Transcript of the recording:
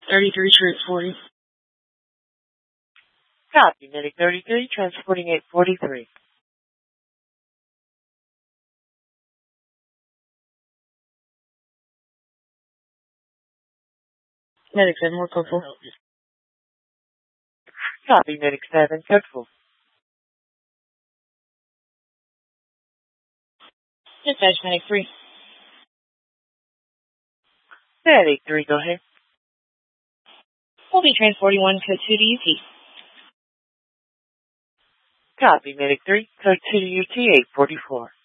33 transporting. Copy, Medic 33, transporting 843. Medic 7, more code 4. Copy, Medic 7, code 4. Dispatch Medic 3. Medic 3, go ahead. We'll be transporting 1 code 2 to UT. Copy, Medic 3, code 2 to UT 844.